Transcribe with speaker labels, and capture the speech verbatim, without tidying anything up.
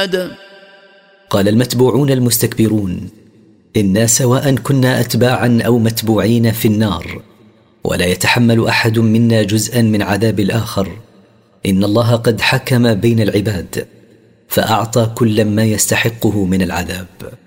Speaker 1: العباد.
Speaker 2: قال المتبوعون المستكبرون: إنا سواء كنا أتباعا أو متبوعين في النار، ولا يتحمل أحد منا جزءا من عذاب الآخر. إن الله قد حكم بين العباد فأعطى كل ما يستحقه من العذاب.